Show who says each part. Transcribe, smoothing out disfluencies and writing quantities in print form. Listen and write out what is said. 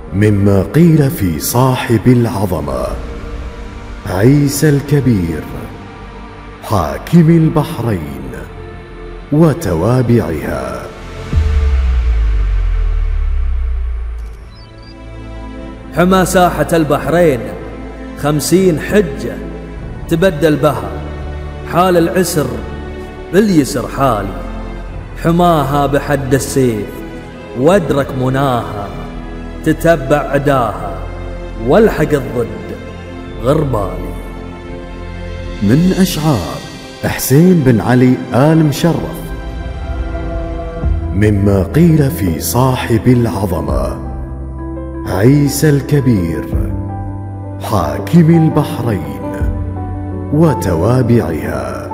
Speaker 1: مما قيل في صاحب العظمة عيسى الكبير حاكم البحرين وتوابعها.
Speaker 2: حمى ساحة البحرين 50 حجة تبدل بها، حال العسر باليسر حالي، حماها بحد السيف وادرك مناها، تتبع عداها والحق الضد غربالي.
Speaker 1: من أشعار حسين بن علي آل مشرف. مما قيل في صاحب العظمة عيسى الكبير حاكم البحرين وتوابعها.